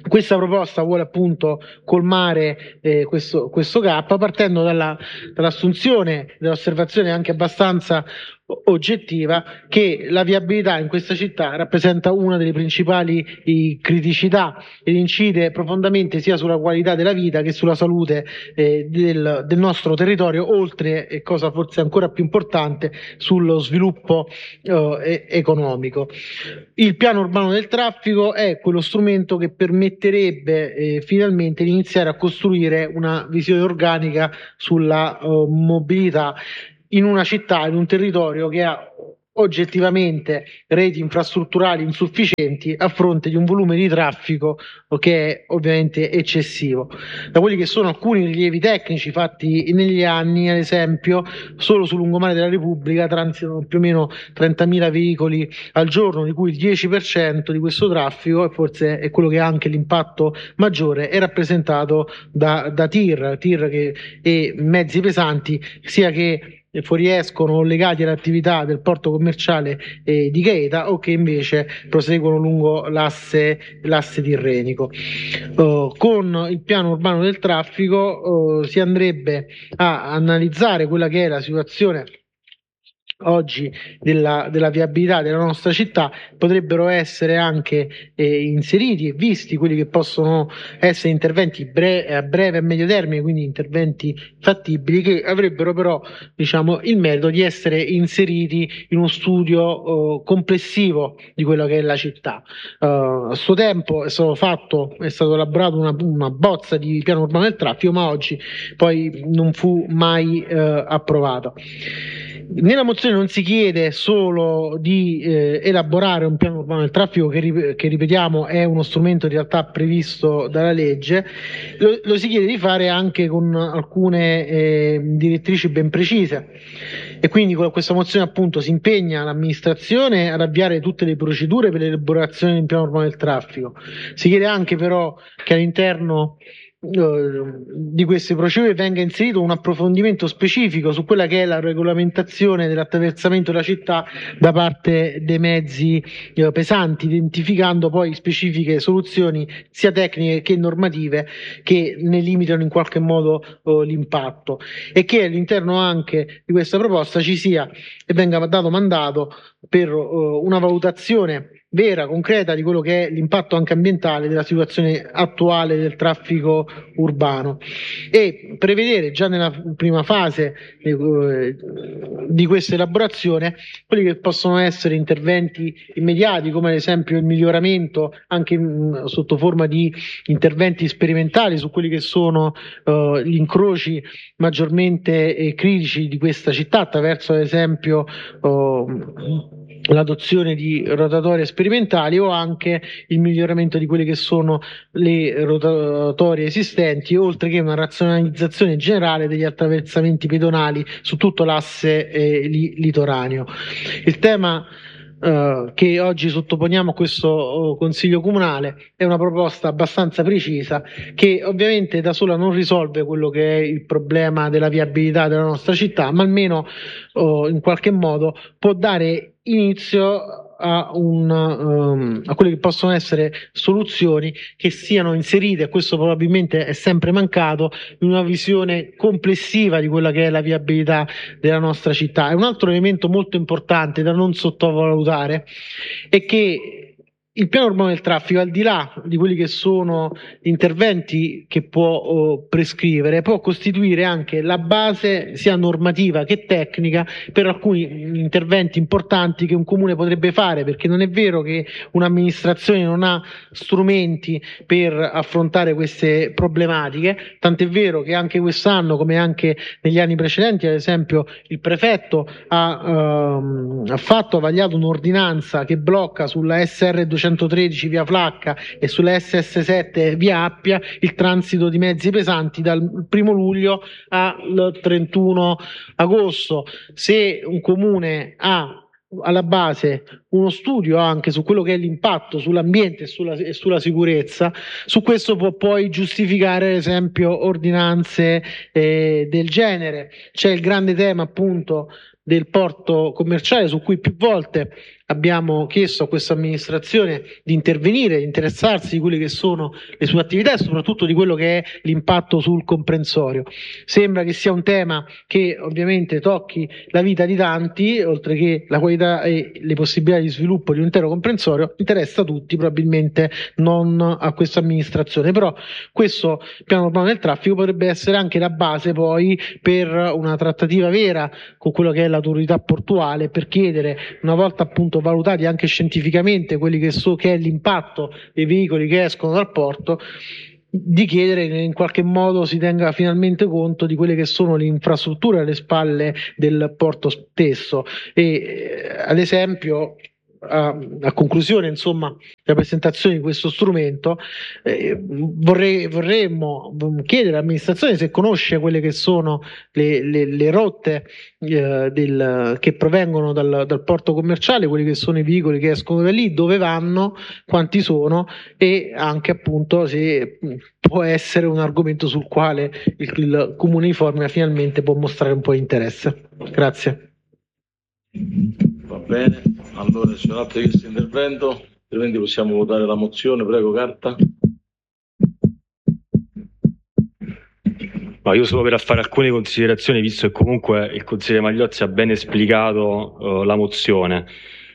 Speaker 10: Questa proposta vuole appunto colmare eh, questo, questo gap partendo dalla, dall'assunzione, dell'osservazione anche abbastanza oggettiva che la viabilità in questa città rappresenta una delle principali i, criticità ed incide profondamente sia sulla qualità della vita che sulla salute eh, del, del nostro territorio, oltre, e cosa forse ancora più importante, sullo sviluppo eh, economico. Il piano urbano del traffico è quello strumento che permetterebbe eh, finalmente di iniziare a costruire una visione organica sulla eh, mobilità in una città, in un territorio che ha oggettivamente reti infrastrutturali insufficienti a fronte di un volume di traffico che è ovviamente eccessivo. Da quelli che sono alcuni rilievi tecnici fatti negli anni, ad esempio, solo sul lungomare della Repubblica transitano più o meno trentamila veicoli al giorno, di cui il dieci per cento di questo traffico, e forse è quello che ha anche l'impatto maggiore, è rappresentato da, da tir, tir che, e mezzi pesanti, sia che fuoriescono legati all'attività del porto commerciale eh, di Gaeta o che invece proseguono lungo l'asse, l'asse tirrenico. Uh, con il piano urbano del traffico uh, si andrebbe a analizzare quella che è la situazione oggi della, della viabilità della nostra città. Potrebbero essere anche eh, inseriti e visti quelli che possono essere interventi bre- a breve e medio termine, quindi interventi fattibili, che avrebbero però, diciamo, il merito di essere inseriti in uno studio eh, complessivo di quello che è la città. Uh, a suo tempo è stato fatto, è stato elaborato una, una bozza di piano urbano del traffico, ma oggi poi non fu mai eh, approvato. Nella mozione non si chiede solo di eh, elaborare un piano urbano del traffico che, che ripetiamo è uno strumento in realtà previsto dalla legge, lo, lo si chiede di fare anche con alcune eh, direttrici ben precise, e quindi con questa mozione appunto si impegna l'amministrazione ad avviare tutte le procedure per l'elaborazione del piano urbano del traffico. Si chiede anche però che all'interno di queste procedure venga inserito un approfondimento specifico su quella che è la regolamentazione dell'attraversamento della città da parte dei mezzi eh, pesanti, identificando poi specifiche soluzioni sia tecniche che normative che ne limitano in qualche modo eh, l'impatto, e che all'interno anche di questa proposta ci sia e venga dato mandato per eh, una valutazione vera, concreta di quello che è l'impatto anche ambientale della situazione attuale del traffico urbano, e prevedere già nella prima fase eh, di questa elaborazione quelli che possono essere interventi immediati, come ad esempio il miglioramento anche mh, sotto forma di interventi sperimentali su quelli che sono eh, gli incroci maggiormente eh, critici di questa città, attraverso ad esempio eh, l'adozione di rotatorie sperimentali o anche il miglioramento di quelle che sono le rotatorie esistenti, oltre che una razionalizzazione generale degli attraversamenti pedonali su tutto l'asse eh, li, litoraneo. Il tema Uh, che oggi sottoponiamo a questo uh, Consiglio Comunale è una proposta abbastanza precisa, che ovviamente da sola non risolve quello che è il problema della viabilità della nostra città, ma almeno uh, in qualche modo può dare inizio a, un, um, a quelle che possono essere soluzioni che siano inserite, e questo probabilmente è sempre mancato, in una visione complessiva di quella che è la viabilità della nostra città. E un altro elemento molto importante da non sottovalutare è che il piano urbano del traffico, al di là di quelli che sono gli interventi che può oh, prescrivere, può costituire anche la base sia normativa che tecnica per alcuni interventi importanti che un comune potrebbe fare, perché non è vero che un'amministrazione non ha strumenti per affrontare queste problematiche, tant'è vero che anche quest'anno, come anche negli anni precedenti, ad esempio il prefetto ha, ehm, ha fatto, ha vagliato un'ordinanza che blocca sulla S R duecentotredici via Flacca e sulla S S sette via Appia il transito di mezzi pesanti dal primo luglio al trentuno agosto. Se un comune ha alla base uno studio anche su quello che è l'impatto sull'ambiente e sulla, e sulla sicurezza, su questo può poi giustificare ad esempio ordinanze eh, del genere. C'è il grande tema appunto del porto commerciale, su cui più volte abbiamo chiesto a questa amministrazione di intervenire, di interessarsi di quelle che sono le sue attività e soprattutto di quello che è l'impatto sul comprensorio. Sembra che sia un tema che ovviamente tocchi la vita di tanti, oltre che la qualità e le possibilità di sviluppo di un intero comprensorio, interessa a tutti, probabilmente non a questa amministrazione, però questo piano urbano del traffico potrebbe essere anche la base poi per una trattativa vera con quello che è l'autorità portuale, per chiedere, una volta appunto valutati anche scientificamente quelli che so che è l'impatto dei veicoli che escono dal porto, di chiedere che in qualche modo si tenga finalmente conto di quelle che sono le infrastrutture alle spalle del porto stesso e eh, ad esempio a, a conclusione insomma della presentazione di questo strumento eh, vorrei, vorremmo chiedere all'amministrazione se conosce quelle che sono le, le, le rotte eh, del, che provengono dal, dal porto commerciale, quelli che sono i veicoli che escono da lì, dove vanno, quanti sono e anche appunto se può essere un argomento sul quale il, il Comune di Formia finalmente può mostrare un po' di interesse. Grazie.
Speaker 2: Va bene, allora c'è un altro questo intervento, altrimenti possiamo votare la mozione, prego Carta.
Speaker 11: No, io solo per fare alcune considerazioni, visto che comunque il consigliere Magliozzi ha ben esplicato uh, la mozione.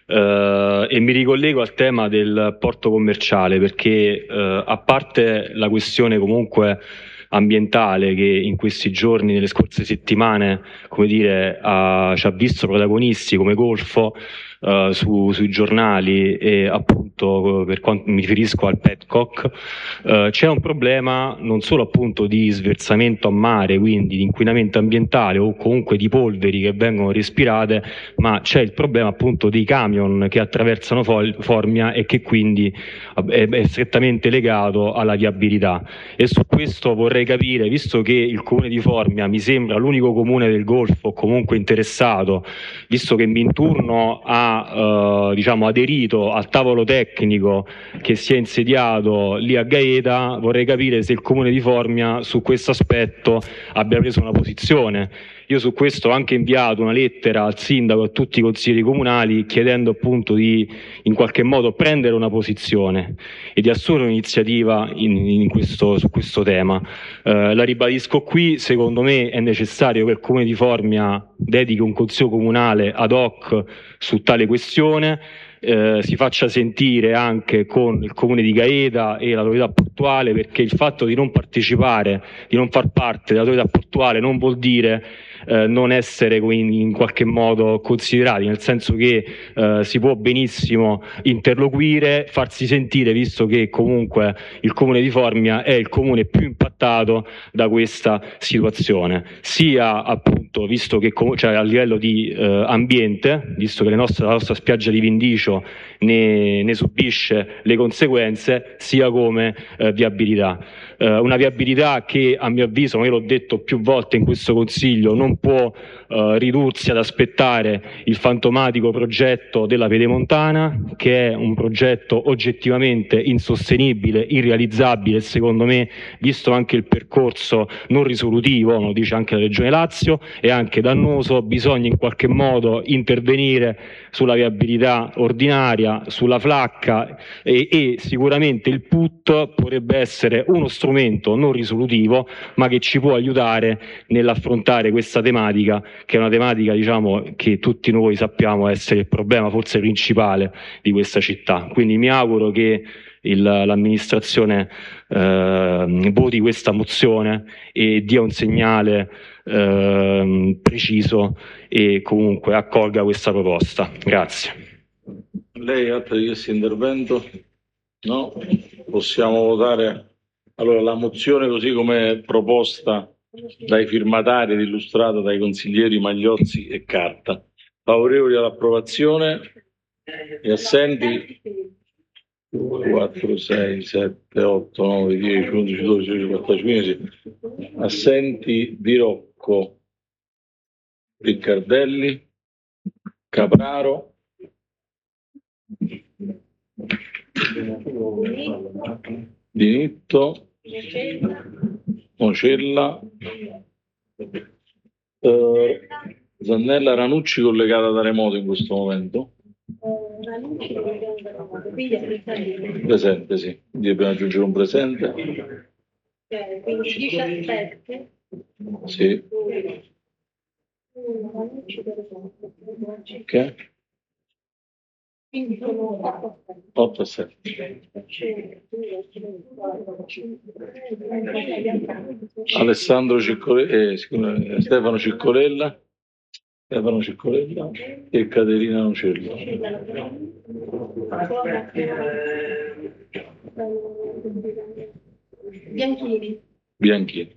Speaker 11: Uh, e mi ricollego al tema del porto commerciale perché uh, a parte la questione comunque ambientale che in questi giorni, nelle scorse settimane, come dire, ha, ci ha visto protagonisti come Golfo uh, su, sui giornali e appunto per quanto mi riferisco al Petcock, uh, c'è un problema non solo appunto di sversamento a mare, quindi di inquinamento ambientale o comunque di polveri che vengono respirate, ma c'è il problema appunto dei camion che attraversano Formia e che quindi è, è strettamente legato alla viabilità. E su questo vorrei capire, visto che il comune di Formia mi sembra l'unico comune del Golfo comunque interessato, visto che Minturno ha eh, diciamo aderito al tavolo tecnico che si è insediato lì a Gaeta, vorrei capire se il comune di Formia su questo aspetto abbia preso una posizione. Io su questo ho anche inviato una lettera al sindaco e a tutti i consiglieri comunali chiedendo appunto di in qualche modo prendere una posizione e di assumere un'iniziativa in, in questo, su questo tema. Eh, la ribadisco qui, secondo me è necessario che il Comune di Formia dedichi un consiglio comunale ad hoc su tale questione. Eh, si faccia sentire anche con il comune di Gaeta e l'autorità portuale, perché il fatto di non partecipare, di non far parte dell'autorità portuale non vuol dire eh, non essere in, in qualche modo considerati, nel senso che eh, si può benissimo interloquire, farsi sentire, visto che comunque il comune di Formia è il comune più impattato da questa situazione, sia appunto visto che cioè, a livello di eh, ambiente, visto che le nostre, la nostra spiaggia di Vindicio Ne, ne subisce le conseguenze, sia come eh, viabilità. Eh, una viabilità che a mio avviso, ma io l'ho detto più volte in questo Consiglio, non può eh, ridursi ad aspettare il fantomatico progetto della Pedemontana, che è un progetto oggettivamente insostenibile, irrealizzabile e secondo me, visto anche il percorso non risolutivo, lo dice anche la Regione Lazio, è anche dannoso. Bisogna in qualche modo intervenire sulla viabilità ordinaria, sulla flacca e, e sicuramente il P U T potrebbe essere uno strumento non risolutivo ma che ci può aiutare nell'affrontare questa tematica, che è una tematica diciamo che tutti noi sappiamo essere il problema forse principale di questa città. Quindi mi auguro che il, l'amministrazione eh, voti questa mozione e dia un segnale eh, preciso e comunque accolga questa proposta. Grazie.
Speaker 2: Lei ha altro di questo intervento? No? Possiamo votare allora la mozione così come proposta dai firmatari ed illustrata dai consiglieri Magliozzi e Carta. Favorevoli all'approvazione e assenti quattro, sei, sette, otto, nove, dieci, undici, dodici, tredici, quattordici, quindici. Assenti Di Rocco, Riccardelli, Capraro, Di Nitto, Mocella, eh, Zannella, Ranucci collegata da remoto in questo momento.
Speaker 4: Ranucci, Piglia, presente.
Speaker 2: Presente, sì. Quindi dobbiamo aggiungere un presente.
Speaker 4: Eh, quindi diciassette.
Speaker 2: Sì. Ok.
Speaker 4: Quindi sono
Speaker 2: otto e sette. Alessandro Ciccolella, eh, scusa, Stefano Ciccolella, Stefano Ciccolella e Caterina Nocello.
Speaker 4: Bianchini.
Speaker 2: Bianchini.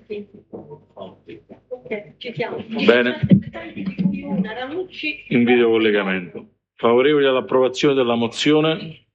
Speaker 4: Ok, ci siamo.
Speaker 2: Bene.
Speaker 4: Di cui una Ranucci.
Speaker 2: In videocollegamento. Favorevoli all'approvazione della mozione?